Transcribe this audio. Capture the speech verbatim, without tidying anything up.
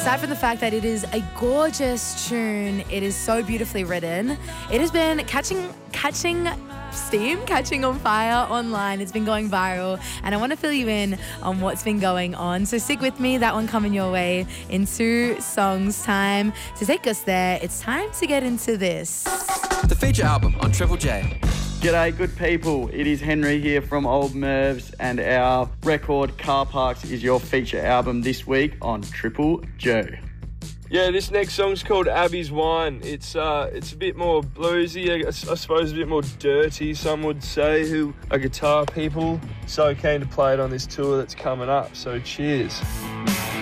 aside from the fact that it is a gorgeous tune, it is so beautifully written. It has been catching catching steam, catching on fire online. It's been going viral, and I want to fill you in on what's been going on. So stick with me. That one coming your way in two songs' time. To take us there, it's time to get into this. The feature album on Triple J. G'day, good people. It is Henry here from Old Mervs, and our record Car Parks is your feature album this week on Triple J. Yeah, this next song's called Abby's Wine. It's uh, it's a bit more bluesy, I, I suppose a bit more dirty, some would say, who are guitar people. So keen to play it on this tour that's coming up, so cheers.